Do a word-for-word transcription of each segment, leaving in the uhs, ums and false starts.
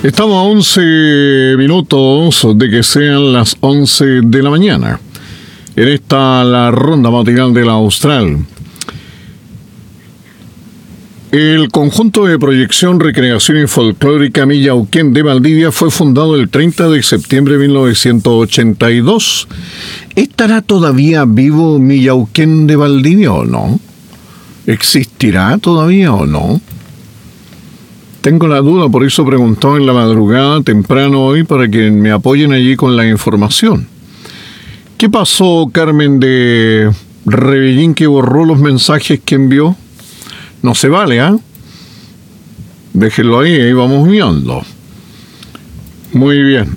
Estamos a once minutos de que sean las once de la mañana. En esta la ronda matinal de la Austral. El conjunto de proyección, recreación y folclórica Millauquén de Valdivia fue fundado el treinta de septiembre de mil novecientos ochenta y dos. ¿Estará todavía vivo Millauquén de Valdivia o no? ¿Existirá todavía o no? Tengo la duda, por eso preguntó en la madrugada temprano hoy para que me apoyen allí con la información. ¿Qué pasó, Carmen de Rebellín, que borró los mensajes que envió? No se vale, ¿ah? ¿eh? Déjenlo ahí, ahí vamos viendo. Muy bien.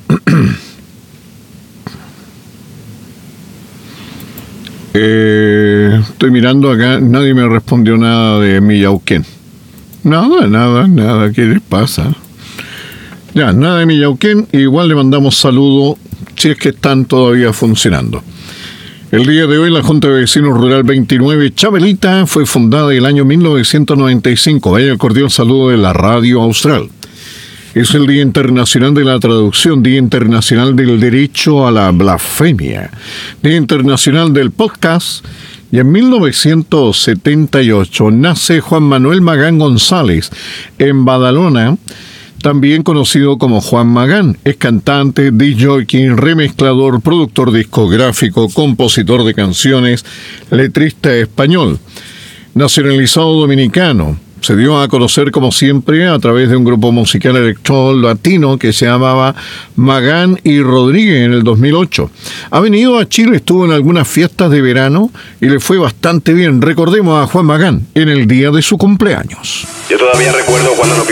eh, estoy mirando acá, nadie me respondió nada de Millauquén. Nada, nada, nada, ¿qué les pasa? Ya, nada de Millauquén, igual le mandamos saludo si es que están todavía funcionando. El día de hoy la Junta de Vecinos Rural veintinueve Chabelita fue fundada en el año mil novecientos noventa y cinco. Vaya el cordial saludo de la Radio Austral. Es el Día Internacional de la Traducción, Día Internacional del Derecho a la Blasfemia, Día Internacional del Podcast. Y en mil novecientos setenta y ocho nace Juan Manuel Magán González en Badalona, también conocido como Juan Magán. Es cantante, disc jockey, remezclador, productor discográfico, compositor de canciones, letrista español. Nacionalizado dominicano. Se dio a conocer, como siempre, a través de un grupo musical electro latino que se llamaba Magán y Rodríguez en el dos mil ocho. Ha venido a Chile, estuvo en algunas fiestas de verano y le fue bastante bien. Recordemos a Juan Magán en el día de su cumpleaños. Yo todavía recuerdo cuando nos